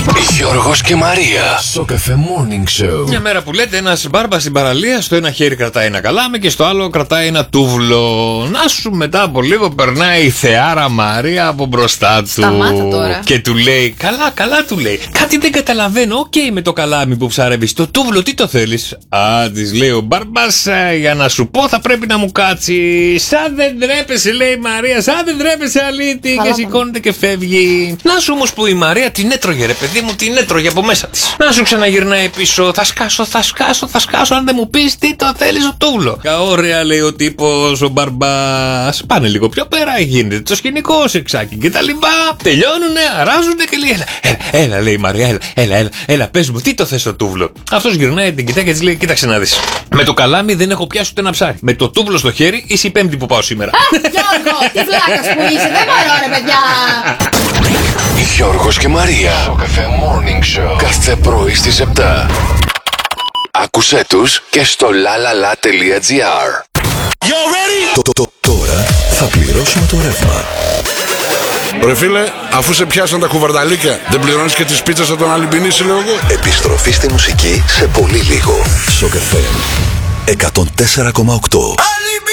Γιώργος και Μαρία. Σοκαφέ Morning Show. Μια μέρα που λέτε ένας μπάρμπας στην παραλία, στο ένα χέρι κρατάει ένα καλάμι και στο άλλο κρατάει ένα τούβλο. Να σου μετά από λίγο περνάει η θεάρα Μαρία από μπροστά του. Σταμάτα τώρα. Και του λέει, καλά του λέει. Κάτι δεν καταλαβαίνω, οκ με το καλάμι που ψαρεύεις. Το τούβλο τι το θέλεις? Α, της λέει ο μπάρμπας, για να σου πω θα πρέπει να μου κάτσει. Σαν δεν τρέπεσαι, λέει η Μαρία, σαν δεν τρέπεσαι αλήτη. Και σηκώνεται και φεύγει. Να σου όμως που η Μαρία την έτρωγε, ρε παιδί μου, την έτρωγε από μέσα της. Να σου ξαναγυρνάει πίσω, θα σκάσω, αν δεν μου πεις τι το θέλεις ο τούβλο. Ωραία, λέει ο τύπος, ο μπαρμπάς. Πάνε λίγο πιο πέρα, γίνεται το σκηνικό, σεξάκι και τα λοιπά. Τελειώνουνε, αράζουνε και λέει, έλα, λέει η Μαρία, έλα, πες μου, τι το θες το τούβλο? Αυτός γυρνάει, την κοιτάει και της λέει, κοίταξε να δεις. Με το καλάμι δεν έχω πιάσει ούτε ένα ψάρι. Με το τούβλο στο χέρι είσαι η πέμπτη που πάω σήμερα. Γιώργο, τι βλάκας που είσαι, δεν μπορώ ρε παιδιά. Γιώργος και Μαρία. Σοκαφέ Morning Show. Κάθε πρωί στις 7. Άκουσέ τους και στο lalala.gr. Τώρα θα πληρώσουμε το ρεύμα. Ρε φίλε, αφού σε πιάσαν τα κουβαρδαλίκια, δεν πληρώνεις και τις πίτσες από τον Αλυμπινίση, λέω εγώ. Επιστροφή στη μουσική σε πολύ λίγο. Σοκαφέ 104,8.